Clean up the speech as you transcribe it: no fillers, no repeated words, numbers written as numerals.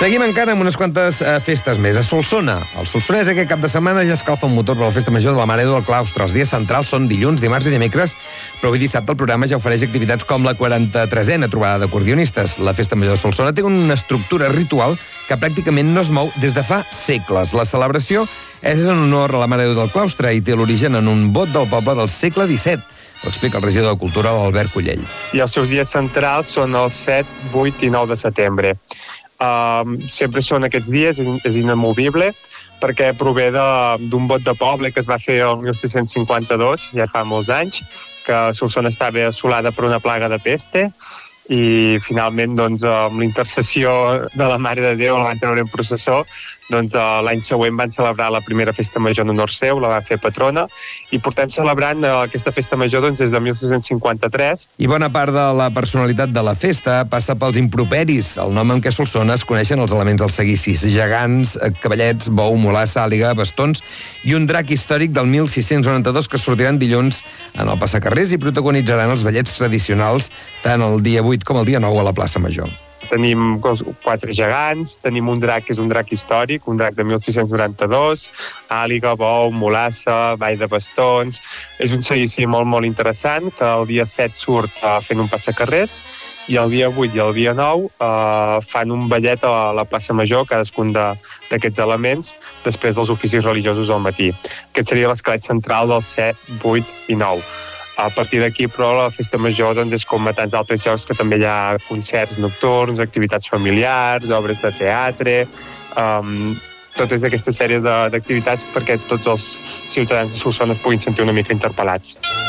Seguim encara amb unes quantes festes més. A Solsona. El solsonès aquest cap de setmana ja escalfa un motor per la festa major de la Mare del Claustre. Els dies centrals són dilluns, dimarts i dimecres, però avui dissabte el programa ja ofereix activitats com la 43a trobada d'acordionistes. La festa major de Solsona té una estructura ritual que pràcticament no es mou des de fa segles. La celebració és en honor a la Mare del Claustre i té l'origen en un vot del poble del segle XVII. Ho explica el regidor de Cultura, l'Albert Collell. I els seus dies centrals són els 7, 8 i 9 de setembre. Sempre són aquests dies, és inamovible, perquè prové d'un vot de poble que es va fer el 1652, ja fa molts anys, que Solsona estava assolada per una plaga de peste, i finalment, doncs, amb l'intercessió de la Mare de Déu, la van treure en processó, doncs l'any següent van celebrar la primera festa major en honor seu, la van fer patrona, i portem celebrant aquesta festa major doncs, des de 1653. I bona part de la personalitat de la festa passa pels improperis, el nom amb què Solsona es coneixen els elements dels seguicis: gegants, cavallets, bou, mulassa, àliga, bastons i un drac històric del 1692 que sortiran dilluns en el passacarrers i protagonitzaran els ballets tradicionals tant el dia 8 com el dia 9 a la plaça Major. Tenim 4 gegants, tenim un drac que és un drac històric, un drac de 1692, àliga, bou, mulassa, ball de bastons. És un seguici molt, molt interessant, que el dia 7 surt fent un passacarrers, i el dia 8 i el dia 9 fan un ballet a la plaça Major, cadascun d'aquests elements, després dels oficis religiosos al matí. Aquest seria l'esquelet central del 7, 8 i 9. A partir d'aquí, però, la festa major doncs, és com a tants altres jocs que també hi ha concerts nocturns, activitats familiars, obres de teatre, totes aquesta sèrie d'activitats perquè tots els ciutadans de Solsona es puguin sentir una mica interpel·lats.